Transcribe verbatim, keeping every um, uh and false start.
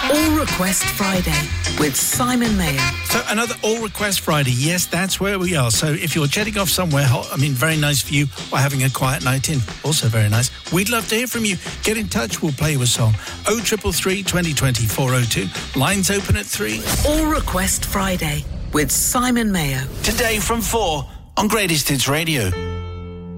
All Request Friday with Simon Mayo. So another All Request Friday. Yes, that's where we are. So if you're jetting off somewhere hot, I mean, very nice for you, or having a quiet night in, also very nice, we'd love to hear from you. Get in touch, we'll play you a song. oh three three, twenty twenty, four oh two. Lines open at three. All Request Friday with Simon Mayo. Today from four on Greatest Hits Radio.